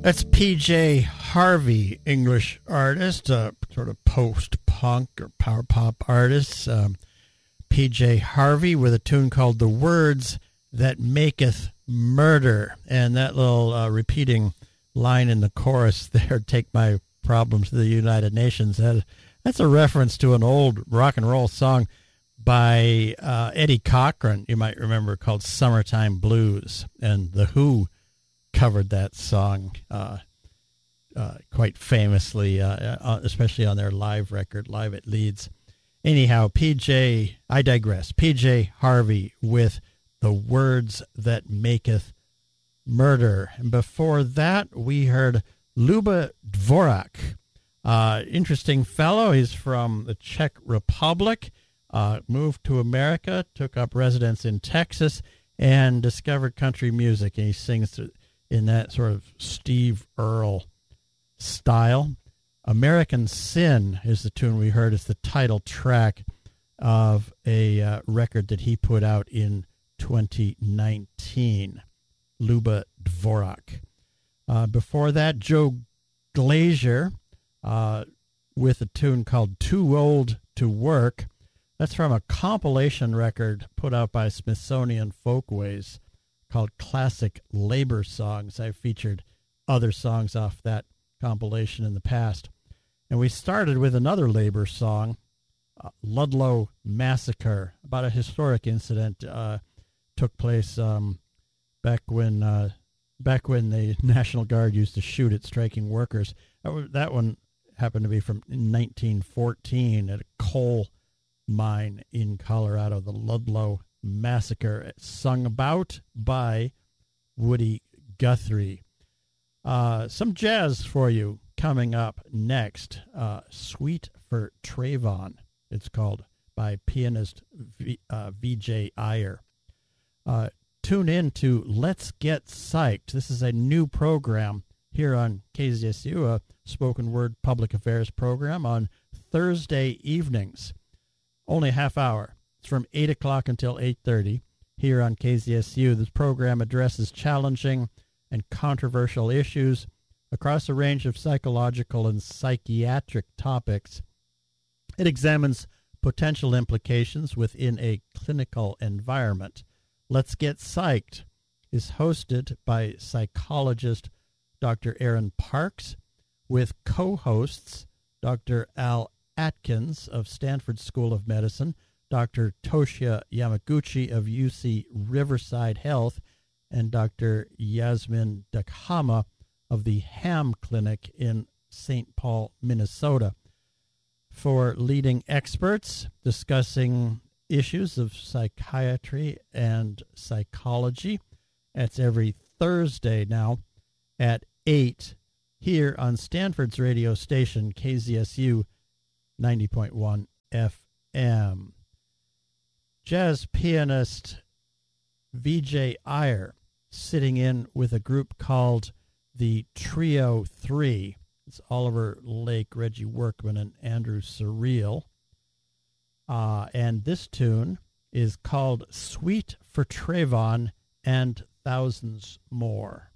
That's PJ Harvey, English artist, sort of post-punk or power pop artist. PJ Harvey with a tune called The Words That Maketh Murder. And that little repeating line in the chorus there, take my problems to the United Nations, that's a reference to an old rock and roll song by Eddie Cochran, you might remember, called Summertime Blues. And The Who covered that song quite famously, especially on their live record, Live at Leeds. Anyhow, I digress. PJ Harvey with The Words That Maketh Murder. And before that, we heard Luba Dvorak. Interesting fellow. He's from the Czech Republic, moved to America, took up residence in Texas, and discovered country music. And he sings in that sort of Steve Earle style. American Sin is the tune we heard. It's the title track of a record that he put out in 2019. Luba Dvorak. Before that, Joe Glazier with a tune called Too Old to Work. That's from a compilation record put out by Smithsonian Folkways called Classic Labor Songs. I've featured other songs off that compilation in the past. And we started with another labor song, Ludlow Massacre, about a historic incident took place back when the National Guard used to shoot at striking workers. That one happened to be from 1914 at a coal mine in Colorado, the Ludlow Massacre, sung about by Woody Guthrie. Some jazz for you coming up next. Suite for Trayvon, it's called, by pianist V.J. Iyer. Tune in to Let's Get Psyched. This is a new program here on KZSU, a spoken word public affairs program on Thursday evenings. Only a half hour. It's from 8 o'clock until 8:30 here on KZSU. This program addresses challenging and controversial issues across a range of psychological and psychiatric topics. It examines potential implications within a clinical environment. Let's Get Psyched is hosted by psychologist Dr. Aaron Parks with co-hosts Dr. Al Atkins of Stanford School of Medicine, Dr. Toshia Yamaguchi of UC Riverside Health, and Dr. Yasmin Dakhama of the Ham Clinic in St. Paul, Minnesota, for leading experts discussing issues of psychiatry and psychology. That's every Thursday now at 8 here on Stanford's radio station, KZSU 90.1 FM. Jazz pianist V.J. Iyer sitting in with a group called the Trio 3. It's Oliver Lake, Reggie Workman, and Andrew Surreal. And this tune is called Suite for Trayvon and Thousands More.